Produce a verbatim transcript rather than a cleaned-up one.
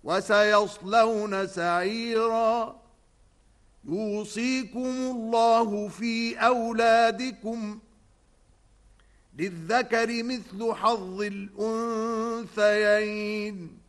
وسيصلون سعيرا. يوصيكم الله في أولادكم للذكر مثل حظ الأنثيين